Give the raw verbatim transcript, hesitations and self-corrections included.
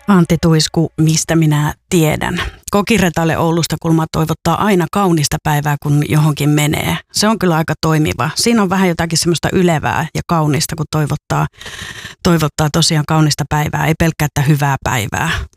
Antti Tuisku, mistä minä tiedän. Kokiretalle Oulusta kulma toivottaa aina kaunista päivää, kun johonkin menee. Se on kyllä aika toimiva. Siinä on vähän jotakin semmoista ylevää ja kaunista, kun toivottaa, toivottaa tosiaan kaunista päivää, ei pelkkää että hyvää päivää.